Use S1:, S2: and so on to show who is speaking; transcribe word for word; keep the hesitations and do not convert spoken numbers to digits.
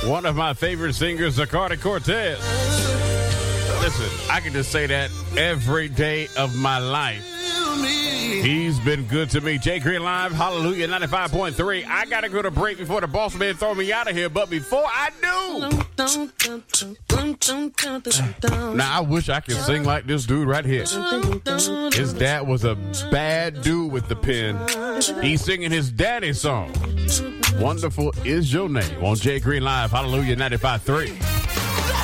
S1: One of my favorite singers, Zacardi Cortez. Listen, I can just say that every day of my life. He's been good to me. Jay Green Live, Hallelujah, ninety-five point three. I got to go to break before the boss man throw me out of here. But before I do, now I wish I could sing like this dude right here. His dad was a bad dude with the pen. He's singing his daddy's song. Wonderful is your name on Jay Green Live, Hallelujah, ninety-five point three.